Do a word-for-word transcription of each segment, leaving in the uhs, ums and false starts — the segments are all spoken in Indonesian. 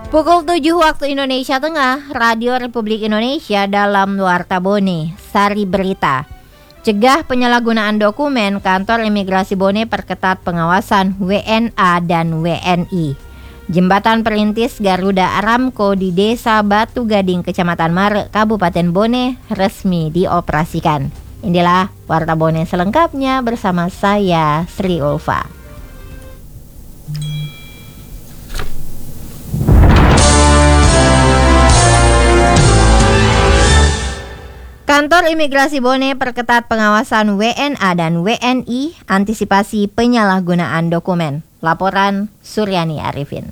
Pukul tujuh waktu Indonesia Tengah, Radio Republik Indonesia dalam Warta Bone, Sari Berita. Cegah penyalahgunaan dokumen, Kantor Imigrasi Bone perketat pengawasan W N A dan W N I. Jembatan perintis Garuda Aramco di Desa Batu Gading, Kecamatan Mare, Kabupaten Bone resmi dioperasikan. Inilah Warta Bone selengkapnya bersama saya, Sri Ulfa. Kantor Imigrasi Bone perketat pengawasan W N A dan W N I antisipasi penyalahgunaan dokumen. Laporan Suryani Arifin.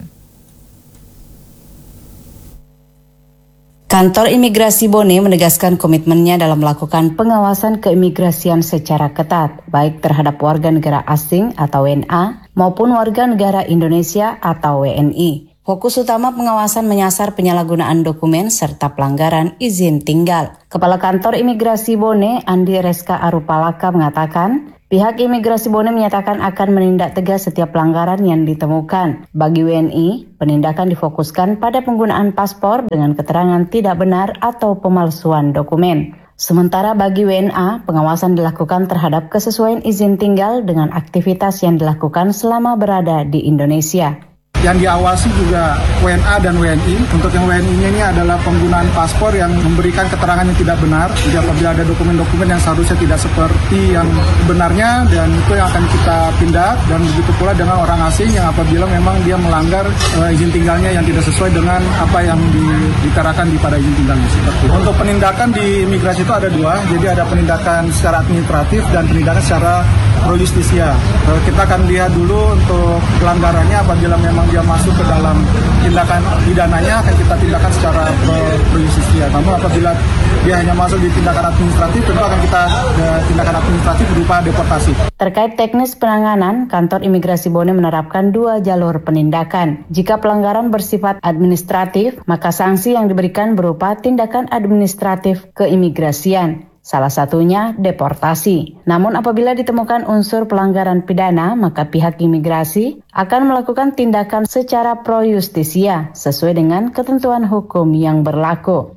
Kantor Imigrasi Bone menegaskan komitmennya dalam melakukan pengawasan keimigrasian secara ketat, baik terhadap warga negara asing atau W N A maupun warga negara Indonesia atau W N I. Fokus utama pengawasan menyasar penyalahgunaan dokumen serta pelanggaran izin tinggal. Kepala Kantor Imigrasi Bone, Andi Reska Arupalaka mengatakan, pihak Imigrasi Bone menyatakan akan menindak tegas setiap pelanggaran yang ditemukan. Bagi W N I, penindakan difokuskan pada penggunaan paspor dengan keterangan tidak benar atau pemalsuan dokumen. Sementara bagi W N A, pengawasan dilakukan terhadap kesesuaian izin tinggal dengan aktivitas yang dilakukan selama berada di Indonesia. Yang diawasi juga W N A dan W N I. Untuk yang W N I-nya ini adalah penggunaan paspor yang memberikan keterangan yang tidak benar. Jadi apabila ada dokumen-dokumen yang seharusnya tidak seperti yang benarnya, dan itu yang akan kita tindak. Dan begitu pula dengan orang asing yang apabila memang dia melanggar uh, izin tinggalnya yang tidak sesuai dengan apa yang diterakan di pada izin tinggalnya. Seperti itu. Untuk penindakan di imigrasi itu ada dua. Jadi ada penindakan secara administratif dan penindakan secara pro justisia. Uh, kita akan lihat dulu untuk pelanggarannya apabila memang dia masuk ke dalam tindakan pidananya akan kita tindakan secara pro justisia. Namun apabila dia hanya masuk di tindakan administratif, tentu akan kita uh, tindakan administratif berupa deportasi. Terkait teknis penanganan, Kantor Imigrasi Bone menerapkan dua jalur penindakan. Jika pelanggaran bersifat administratif, maka sanksi yang diberikan berupa tindakan administratif keimigrasian. Salah satunya deportasi. Namun apabila ditemukan unsur pelanggaran pidana, maka pihak imigrasi akan melakukan tindakan secara pro justisia sesuai dengan ketentuan hukum yang berlaku.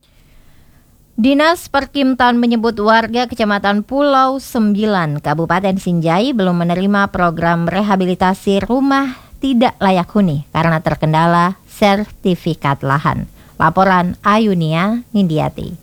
Dinas Perkimtan menyebut warga Kecamatan Pulau Sembilan, Kabupaten Sinjai belum menerima program rehabilitasi rumah tidak layak huni karena terkendala sertifikat lahan. Laporan Ayunia Nindiati.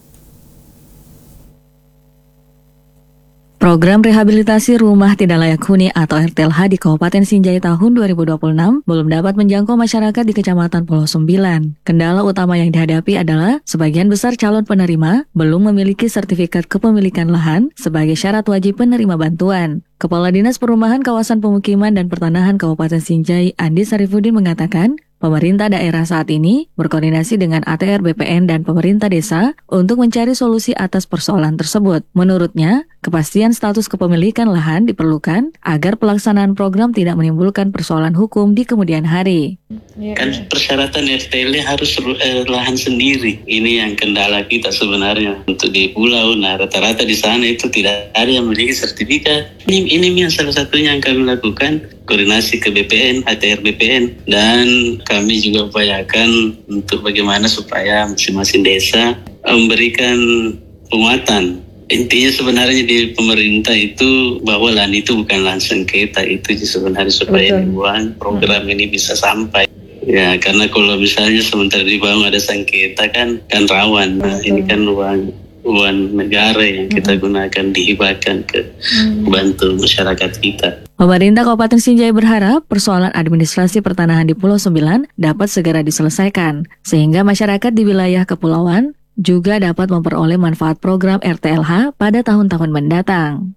Program rehabilitasi rumah tidak layak huni atau R T L H di Kabupaten Sinjai tahun dua ribu dua puluh enam belum dapat menjangkau masyarakat di Kecamatan Pulau Sembilan. Kendala utama yang dihadapi adalah sebagian besar calon penerima belum memiliki sertifikat kepemilikan lahan sebagai syarat wajib penerima bantuan. Kepala Dinas Perumahan Kawasan Pemukiman dan Pertanahan Kabupaten Sinjai, Andi Sarifuddin mengatakan, pemerintah daerah saat ini berkoordinasi dengan A T R B P N dan pemerintah desa untuk mencari solusi atas persoalan tersebut. Menurutnya, kepastian status kepemilikan lahan diperlukan agar pelaksanaan program tidak menimbulkan persoalan hukum di kemudian hari. Kan persyaratan R T L harus eh, lahan sendiri. Ini yang kendala kita sebenarnya untuk di pulau. Nah, rata-rata di sana itu tidak ada yang memiliki sertifikat. Ini, ini yang salah satunya yang kami lakukan, koordinasi ke B P N, A T R B P N, dan kami juga upayakan untuk bagaimana supaya masing-masing desa memberikan penguatan. Intinya sebenarnya di pemerintah itu bahwa lahan itu bukan lahan sengketa, itu sebenarnya supaya dibuang program ini bisa sampai. Ya, karena kalau misalnya sementara dibangun ada sengketa kan kan rawan. Nah, ini kan uang uang negara yang kita gunakan dihibahkan ke bantu masyarakat kita. Pemerintah Kabupaten Sinjai berharap persoalan administrasi pertanahan di Pulau Sembilan dapat segera diselesaikan, sehingga masyarakat di wilayah kepulauan juga dapat memperoleh manfaat program R T L H pada tahun-tahun mendatang.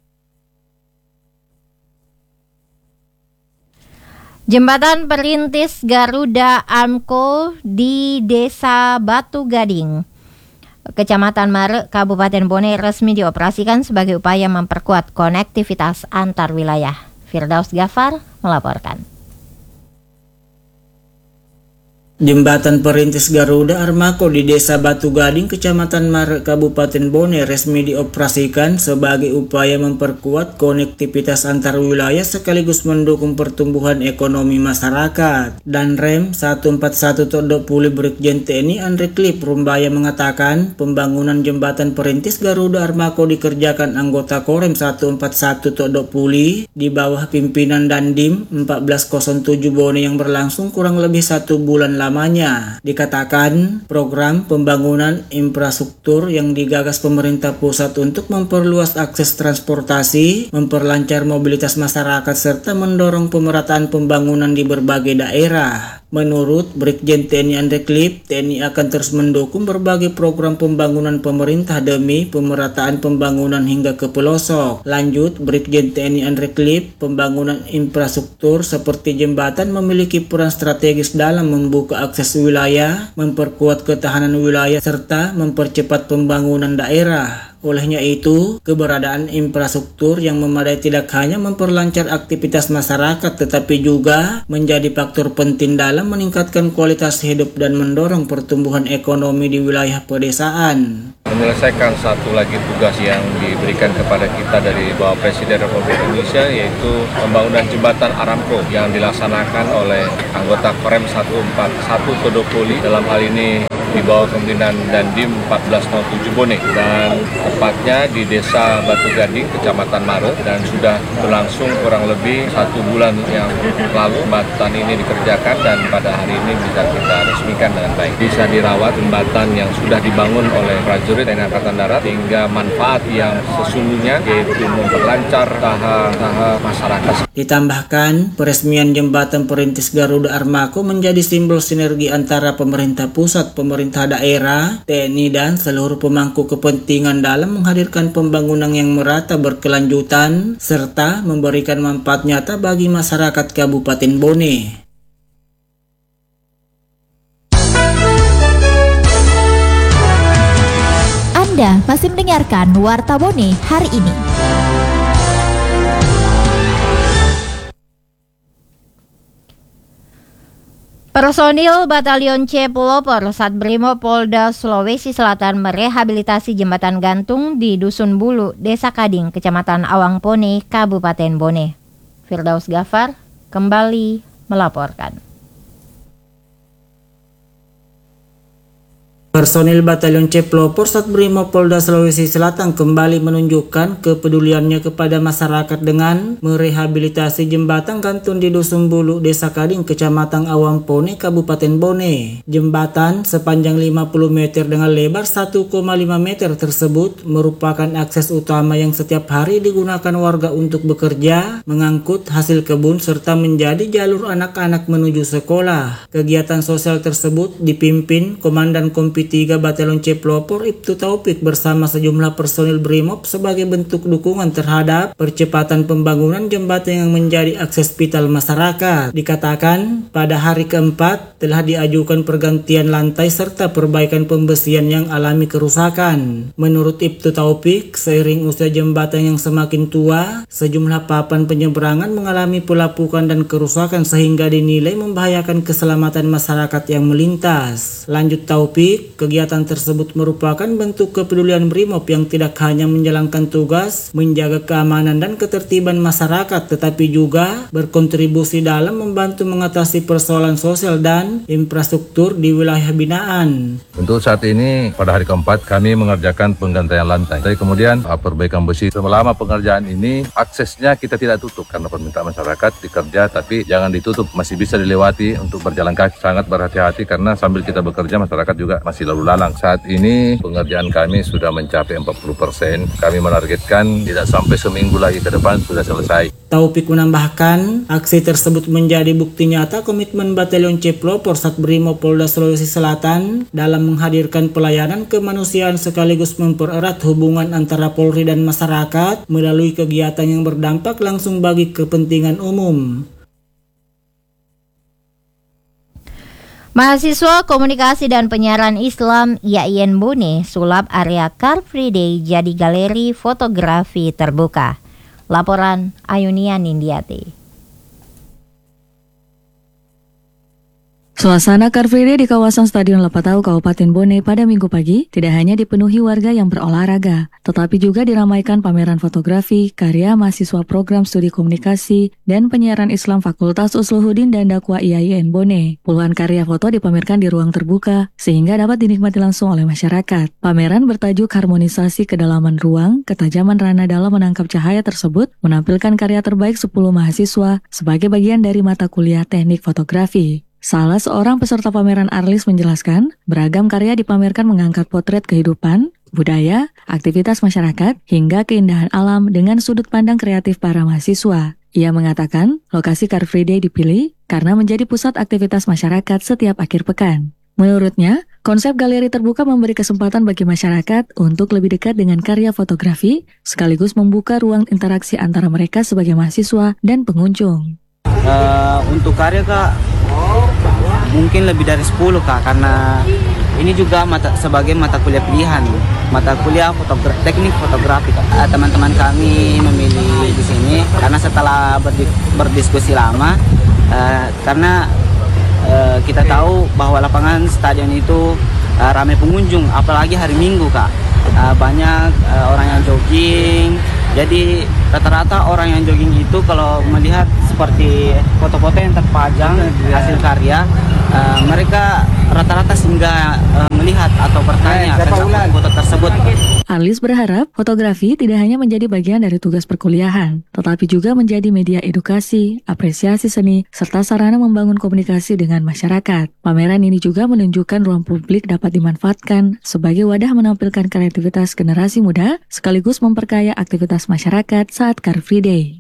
Jembatan perintis Garuda Aramco di Desa Batu Gading, Kecamatan Mare, Kabupaten Bone resmi dioperasikan sebagai upaya memperkuat konektivitas antar wilayah. Firdaus Gafar melaporkan. Jembatan Perintis Garuda Armako di Desa Batu Gading, Kecamatan Marek, Kabupaten Bone resmi dioperasikan sebagai upaya memperkuat konektivitas antar wilayah sekaligus mendukung pertumbuhan ekonomi masyarakat. Dan Rem seratus empat puluh satu Todok Puli Brigjen T N I Andre Klip Rumbaya mengatakan pembangunan Jembatan Perintis Garuda Armako dikerjakan anggota Korem seratus empat puluh satu Todok Puli di bawah pimpinan Dandim empat belas nol tujuh Bone yang berlangsung kurang lebih satu bulan lamanya. Dikatakan program pembangunan infrastruktur yang digagas pemerintah pusat untuk memperluas akses transportasi, memperlancar mobilitas masyarakat serta mendorong pemerataan pembangunan di berbagai daerah. Menurut Brigjen T N I Andre Klip, T N I akan terus mendukung berbagai program pembangunan pemerintah demi pemerataan pembangunan hingga ke pelosok. Lanjut, Brigjen T N I Andre Klip, pembangunan infrastruktur seperti jembatan memiliki peran strategis dalam membuka akses wilayah, memperkuat ketahanan wilayah, serta mempercepat pembangunan daerah. Olehnya itu, keberadaan infrastruktur yang memadai tidak hanya memperlancar aktivitas masyarakat, tetapi juga menjadi faktor penting dalam meningkatkan kualitas hidup dan mendorong pertumbuhan ekonomi di wilayah pedesaan. Menyelesaikan satu lagi tugas yang diberikan kepada kita dari Bapak Presiden Republik Indonesia, yaitu pembangunan jembatan Aramco yang dilaksanakan oleh anggota Korem seratus empat puluh satu Todok Puli, dalam hal ini di bawah pimpinan Dandim empat belas nol tujuh Bone, dan tepatnya di Desa Batu Gading, Kecamatan Mare, dan sudah berlangsung kurang lebih satu bulan yang lalu jembatan ini dikerjakan dan pada hari ini bisa kita resmikan dengan baik. Bisa dirawat jembatan yang sudah dibangun oleh prajurit T N I Angkatan Darat hingga manfaat yang sesungguhnya, yaitu memperlancar usaha masyarakat. Ditambahkan, peresmian Jembatan Perintis Garuda Armako menjadi simbol sinergi antara pemerintah pusat, pemerintah daerah, T N I, dan seluruh pemangku kepentingan dalam menghadirkan pembangunan yang merata berkelanjutan serta memberikan manfaat nyata bagi masyarakat Kabupaten Bone. Anda masih mendengarkan Warta Bone hari ini. Personil Batalion C Pelopor Satbrimo Polda Sulawesi Selatan merehabilitasi jembatan gantung di Dusun Bulu, Desa Kading, Kecamatan Awangpone, Kabupaten Bone. Firdaus Gafar kembali melaporkan. Personil Batalion C Pelopor Satbrimo Polda Sulawesi Selatan kembali menunjukkan kepeduliannya kepada masyarakat dengan merehabilitasi jembatan gantung di Dusun Bulu, Desa Kading, Kecamatan Awangpone, Kabupaten Bone. Jembatan sepanjang lima puluh meter dengan lebar satu koma lima meter tersebut merupakan akses utama yang setiap hari digunakan warga untuk bekerja, mengangkut hasil kebun, serta menjadi jalur anak-anak menuju sekolah. Kegiatan sosial tersebut dipimpin Komandan Kompi tiga Batalion C Pelopor Ibtu Taufik bersama sejumlah personil Brimob sebagai bentuk dukungan terhadap percepatan pembangunan jembatan yang menjadi akses vital masyarakat. Dikatakan pada hari keempat telah diajukan pergantian lantai serta perbaikan pembesian yang alami kerusakan. Menurut Ibtu Taufik, seiring usia jembatan yang semakin tua, sejumlah papan penyeberangan mengalami pelapukan dan kerusakan sehingga dinilai membahayakan keselamatan masyarakat yang melintas. Lanjut Taufik, kegiatan tersebut merupakan bentuk kepedulian Brimob yang tidak hanya menjalankan tugas menjaga keamanan dan ketertiban masyarakat, tetapi juga berkontribusi dalam membantu mengatasi persoalan sosial dan infrastruktur di wilayah binaan. Untuk saat ini, pada hari keempat, kami mengerjakan penggantian lantai. Tapi kemudian perbaikan besi. Selama pengerjaan ini, aksesnya kita tidak tutup karena permintaan masyarakat dikerja, tapi jangan ditutup, masih bisa dilewati untuk berjalan kaki. Sangat berhati-hati karena sambil kita bekerja, masyarakat juga masih lalu lalang. Saat ini pengerjaan kami sudah mencapai empat puluh persen. Kami menargetkan tidak sampai seminggu lagi ke depan sudah selesai. Taufik menambahkan, aksi tersebut menjadi bukti nyata komitmen Batalion C Pelopor Satbrimo Polda Sulawesi Selatan dalam menghadirkan pelayanan kemanusiaan sekaligus mempererat hubungan antara Polri dan masyarakat melalui kegiatan yang berdampak langsung bagi kepentingan umum. Mahasiswa Komunikasi dan Penyiaran Islam I A I N Bone sulap area Car Free Day jadi galeri fotografi terbuka. Laporan Ayunia Nindiati. Suasana Car Free Day di kawasan Stadion Lepatau, Kabupaten Bone pada Minggu pagi tidak hanya dipenuhi warga yang berolahraga, tetapi juga diramaikan pameran fotografi, karya mahasiswa program studi komunikasi, dan penyiaran Islam Fakultas Usluhuddin dan Dakwah I A I N Bone. Puluhan karya foto dipamerkan di ruang terbuka, sehingga dapat dinikmati langsung oleh masyarakat. Pameran bertajuk Harmonisasi Kedalaman Ruang, Ketajaman Rana dalam Menangkap Cahaya tersebut menampilkan karya terbaik sepuluh mahasiswa sebagai bagian dari mata kuliah teknik fotografi. Salah seorang peserta pameran Arlis menjelaskan, beragam karya dipamerkan mengangkat potret kehidupan, budaya, aktivitas masyarakat, hingga keindahan alam dengan sudut pandang kreatif para mahasiswa. Ia mengatakan, lokasi Car Free Day dipilih karena menjadi pusat aktivitas masyarakat setiap akhir pekan. Menurutnya, konsep galeri terbuka memberi kesempatan bagi masyarakat untuk lebih dekat dengan karya fotografi, sekaligus membuka ruang interaksi antara mereka sebagai mahasiswa dan pengunjung. Uh, untuk karya Kak, mungkin lebih dari sepuluh Kak, karena ini juga mata, sebagai mata kuliah pilihan, mata kuliah fotogra- teknik fotografi. Uh, teman-teman kami memilih di sini karena setelah berdi- berdiskusi lama, uh, karena uh, kita tahu bahwa lapangan stadion itu uh, ramai pengunjung, apalagi hari Minggu Kak. Uh, banyak uh, orang yang jogging. Jadi rata-rata orang yang jogging itu kalau melihat seperti foto-foto yang terpajang hasil karya, uh, mereka rata-rata singgah uh, melihat atau bertanya tentang foto tersebut. Arlis berharap fotografi tidak hanya menjadi bagian dari tugas perkuliahan, tetapi juga menjadi media edukasi, apresiasi seni, serta sarana membangun komunikasi dengan masyarakat. Pameran ini juga menunjukkan ruang publik dapat dimanfaatkan sebagai wadah menampilkan kreativitas generasi muda, sekaligus memperkaya aktivitas masyarakat saat Car Free Day.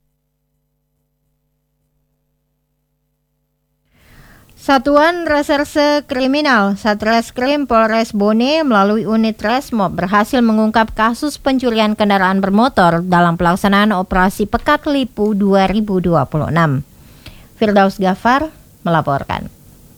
Satuan Reserse Kriminal Satreskrim Polres Bone melalui unit Resmob berhasil mengungkap kasus pencurian kendaraan bermotor dalam pelaksanaan operasi Pekat Lipu dua ribu dua puluh enam. Firdaus Ghaffar melaporkan.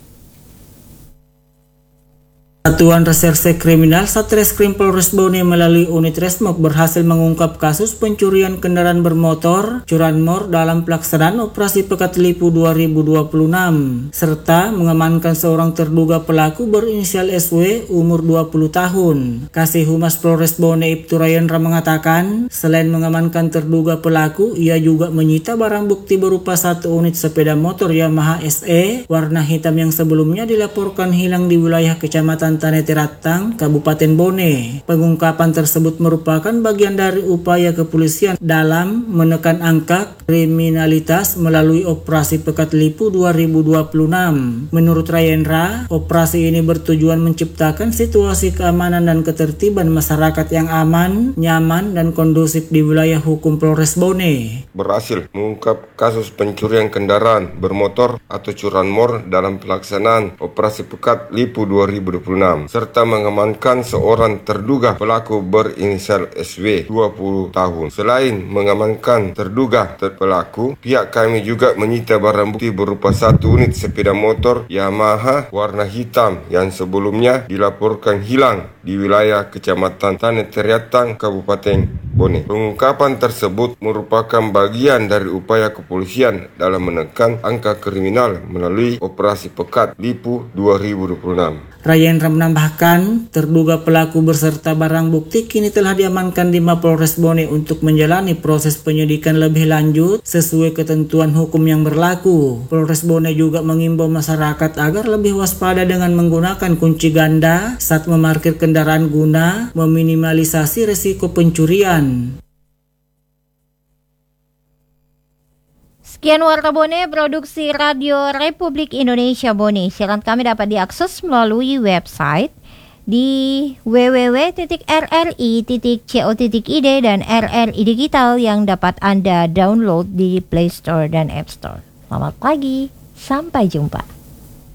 Satuan Reserse Kriminal Satreskrim Polres Bone melalui unit Resmob berhasil mengungkap kasus pencurian kendaraan bermotor curanmor dalam pelaksanaan operasi Pekat Lipu dua ribu dua puluh enam serta mengamankan seorang terduga pelaku berinisial S W umur dua puluh tahun. Kasih Humas Polres Bone Ibtu Rayendra mengatakan, selain mengamankan terduga pelaku, ia juga menyita barang bukti berupa satu unit sepeda motor Yamaha S E warna hitam yang sebelumnya dilaporkan hilang di wilayah Kecamatan Taneteratang, Kabupaten Bone. Pengungkapan tersebut merupakan bagian dari upaya kepolisian dalam menekan angka kriminalitas melalui operasi Pekat Lipu dua ribu dua puluh enam. Menurut Rayendra, operasi ini bertujuan menciptakan situasi keamanan dan ketertiban masyarakat yang aman, nyaman, dan kondusif di wilayah hukum Polres Bone. Berhasil mengungkap kasus pencurian kendaraan bermotor atau curanmor dalam pelaksanaan operasi Pekat Lipu dua ribu dua puluh enam serta mengamankan seorang terduga pelaku berinisial S W dua puluh tahun. Selain mengamankan terduga pelaku, pihak kami juga menyita barang bukti berupa satu unit sepeda motor Yamaha warna hitam yang sebelumnya dilaporkan hilang di wilayah Kecamatan Taneteratang, Kabupaten Bone. Pengungkapan tersebut merupakan bagian dari upaya kepolisian dalam menekan angka kriminal melalui operasi Pekat Lipu dua ribu dua puluh enam. Rayendra menambahkan, terduga pelaku beserta barang bukti kini telah diamankan di Mapolres Bone untuk menjalani proses penyidikan lebih lanjut sesuai ketentuan hukum yang berlaku. Polres Bone juga mengimbau masyarakat agar lebih waspada dengan menggunakan kunci ganda saat memarkir kendaraan guna meminimalisasi resiko pencurian. Sekian Warta Bone, produksi Radio Republik Indonesia Bone. Siaran kami dapat diakses melalui website di w w w titik r r i titik co titik i d dan R R I Digital yang dapat Anda download di Play Store dan App Store. Selamat pagi, sampai jumpa.